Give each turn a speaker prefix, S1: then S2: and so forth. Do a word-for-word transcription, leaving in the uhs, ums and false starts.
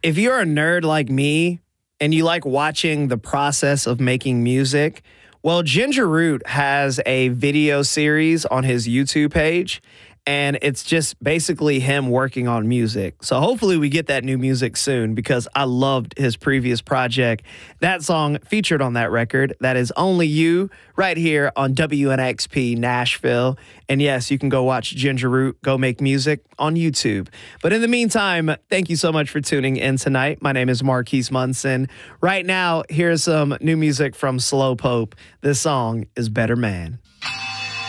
S1: if you're a nerd like me and you like watching the process of making music, well, Ginger Root has a video series on his YouTube page, and it's just basically him working on music. So hopefully we get that new music soon because I loved his previous project. That song featured on that record, that is Only You, right here on W N X P Nashville. And yes, you can go watch Ginger Root go make music on YouTube. But in the meantime, thank you so much for tuning in tonight. My name is Marquise Munson. Right now, here's some new music from Slow Pope. This song is Better Man.